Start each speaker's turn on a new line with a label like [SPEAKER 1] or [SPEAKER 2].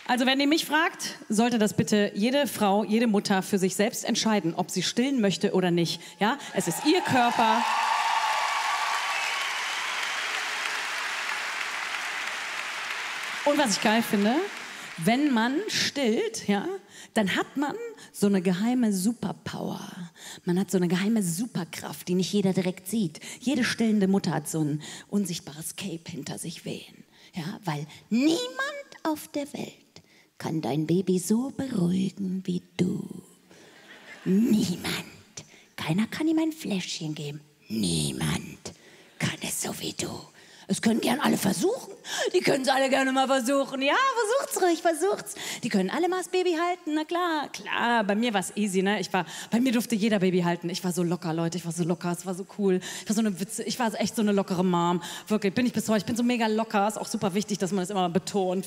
[SPEAKER 1] Also wenn ihr mich fragt, sollte das bitte jede Frau, jede Mutter für sich selbst entscheiden, ob sie stillen möchte oder nicht. Ja, es ist ihr Körper. Und was ich geil finde, wenn man stillt, ja, dann hat man so eine geheime Superpower. Man hat so eine geheime Superkraft, die nicht jeder direkt sieht. Jede stillende Mutter hat so ein unsichtbares Cape hinter sich wehen. Ja, weil niemand auf der Welt kann dein Baby so beruhigen wie du. Niemand. Keiner kann ihm ein Fläschchen geben. Niemand kann es so wie du. Es können gern alle versuchen. Die können es alle gerne mal versuchen. Ja, versucht's ruhig, versucht's. Die können alle mal das Baby halten. Na klar, klar. Bei mir war es easy, ne? Bei mir durfte jeder Baby halten. Ich war so locker, Leute. Ich war so locker. Es war so cool. Ich war echt so eine lockere Mom. Wirklich, bin ich bis heute. Ich bin so mega locker. Ist auch super wichtig, dass man das immer betont.